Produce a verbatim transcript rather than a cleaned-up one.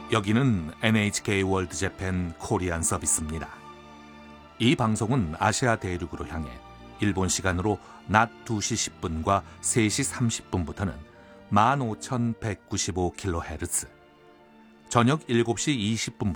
여기는 엔에이치케이 월드 재팬 코리안 서비스입니다. 이 방송은 아시아 대륙으로 향해 일본 시간으로 낮 두 시 십 분과 세 시 삼십 분부터는 만 오천백구십오 킬로헤르츠, 저녁 일곱 시 이십 분부터